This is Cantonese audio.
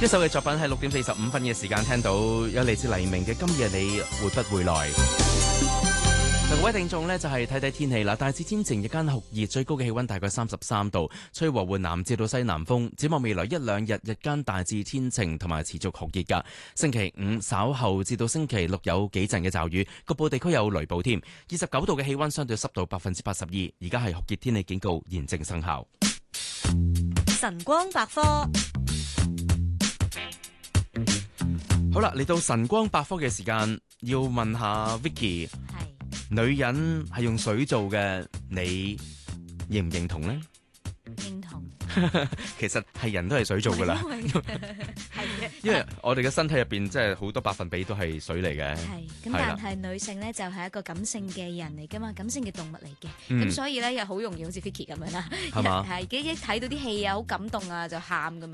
一首嘅作品喺6:45嘅時間聽到，有嚟自黎明嘅《今夜你會不會來》。各位聽眾呢，就係睇睇天氣啦，大致天晴，日間酷熱，最高嘅氣溫大概33度，吹和緩南至到西南風。展望未來一兩日，日間大致天晴同埋持續酷熱噶。星期五稍後至到星期六有幾陣嘅驟雨，局部地區有雷暴添。29度嘅氣溫，相對濕度82%，而家係酷熱天氣警告現正生效。 晨光百科。 好啦，嚟到晨光百科嘅時間，要問下 Vicky。女人係用水做嘅，你認唔認同呢？ 認同。 其實係人都係水做噶啦，因為我哋嘅身體入邊即係好多百分比都係水嚟嘅。 係咁，但係女性咧就係一個感性嘅人嚟噶嘛，感性嘅動物嚟嘅。咁所以咧又好容易好似 Vicky 咁樣啦，係嘛？係一睇到啲戲啊，好感動啊，就喊咁樣。